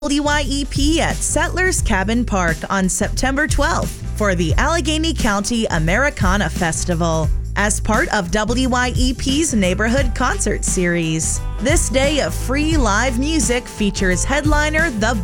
WYEP at Settlers Cabin Park on September 12th for the Allegheny County Americana Festival as part of WYEP's Neighborhood Concert Series. This day of free live music features headliner The